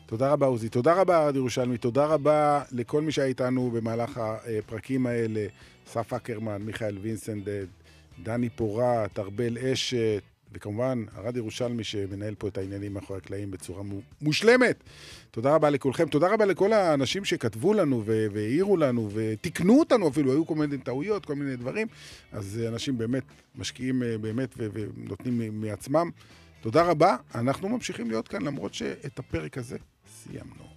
תודה רבה עוזי, תודה רבה ארד ירושלמי, תודה רבה לכל מי שהיה איתנו במהלך הפרקים האלה, אסף אקרמן, מיכאל וינסנדד, דני פורט, ארבל אשת, וכמובן ארד ירושלמי שמנהל פה את העניינים מאחורי הקלעים בצורה מושלמת. תודה רבה לכולכם, תודה רבה לכל האנשים שכתבו לנו והעירו לנו ותקנו אותנו אפילו, היו כל מיני טעויות, כל מיני דברים, אז אנשים באמת משקיעים באמת ונותנים מעצמם. תודה רבה, אנחנו ממשיכים להיות כאן למרות שאת הפרק הזה סיימנו.